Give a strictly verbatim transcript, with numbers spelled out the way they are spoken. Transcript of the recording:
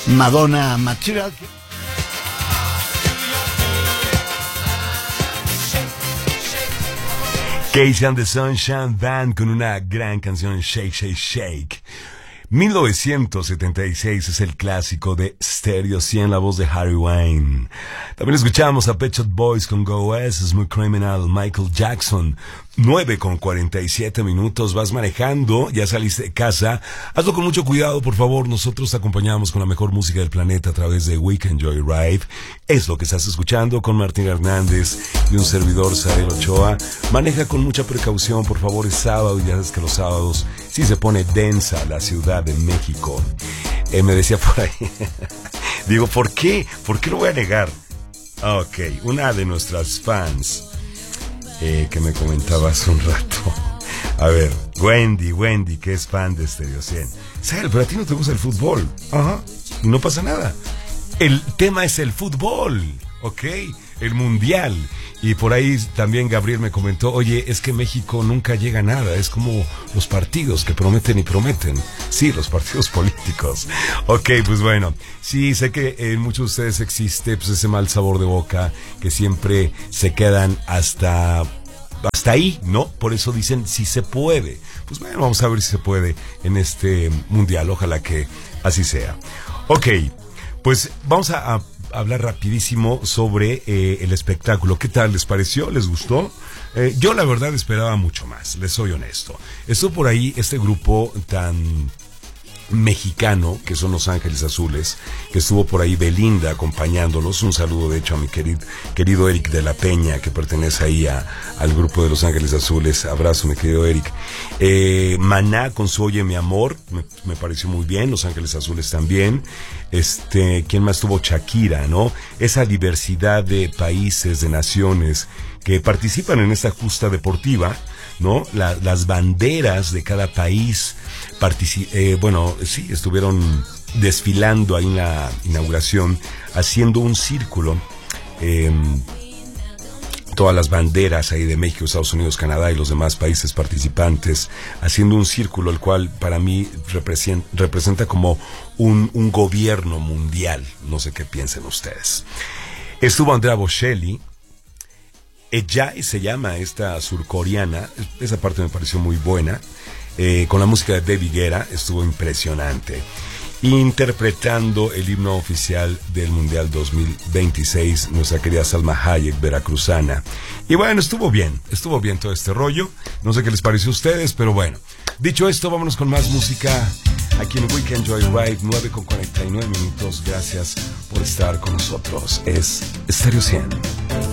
Madonna Material. Casey and the Sunshine Band con una gran canción, Shake, Shake, Shake. mil novecientos setenta y seis es el clásico de Stereo cien, la voz de Harry Wayne. También escuchamos a Pet Shop Boys con Go West, Smooth Criminal, Michael Jackson. nueve con cuarenta y siete minutos, vas manejando, ya saliste de casa. Hazlo con mucho cuidado, por favor. Nosotros te acompañamos con la mejor música del planeta a través de Weekend Joyride. Es lo que estás escuchando con Martín Hernández y un servidor, Sael Ochoa. Maneja con mucha precaución, por favor. Es sábado y ya sabes que los sábados sí se pone densa la Ciudad de México. Eh, me decía por ahí, digo, ¿por qué? ¿Por qué lo voy a negar? Ok, una de nuestras fans eh, que me comentaba hace un rato. A ver, Wendy, Wendy, que es fan de Stereo cien. Sal, pero a ti no te gusta el fútbol. Ajá, no pasa nada. El tema es el fútbol, ¿ok? El mundial. Y por ahí también Gabriel me comentó, oye, es que México nunca llega a nada, es como los partidos que prometen y prometen. Sí, los partidos políticos. Ok, pues bueno, sí, sé que en muchos de ustedes existe pues ese mal sabor de boca, que siempre se quedan hasta, hasta ahí, ¿no? Por eso dicen, si se puede. Pues bueno, vamos a ver si se puede en este mundial, ojalá que así sea. Ok, pues vamos a... a hablar rapidísimo sobre eh, el espectáculo. ¿Qué tal? ¿Les pareció? ¿Les gustó? Eh, yo la verdad esperaba mucho más, les soy honesto. Estuvo por ahí este grupo tan mexicano, que son Los Ángeles Azules, que estuvo por ahí Belinda acompañándolos. Un saludo de hecho a mi querido, querido Eric de la Peña, que pertenece ahí a, al grupo de Los Ángeles Azules. Abrazo, mi querido Eric. Eh, Maná con su Oye Mi Amor, me, me pareció muy bien. Los Ángeles Azules también. Este, ¿quién más tuvo? Shakira, ¿no? Esa diversidad de países, de naciones que participan en esta justa deportiva, ¿no? La, las banderas de cada país, partici- eh, bueno, sí, estuvieron desfilando ahí en la inauguración, haciendo un círculo, eh, todas las banderas ahí de México, Estados Unidos, Canadá y los demás países participantes, haciendo un círculo, el cual para mí representa, representa como un, un gobierno mundial. No sé qué piensen ustedes. Estuvo Andrea Bocelli. Ejai se llama esta surcoreana, esa parte me pareció muy buena, eh, con la música de David Guetta, estuvo impresionante, interpretando el himno oficial del Mundial dos mil veintiséis, nuestra querida Salma Hayek, veracruzana. Y bueno, estuvo bien, estuvo bien todo este rollo, no sé qué les pareció a ustedes, pero bueno, dicho esto, vámonos con más música aquí en Weekend Joyride, nueve con cuarenta y nueve minutos, gracias por estar con nosotros, es Stereo cien.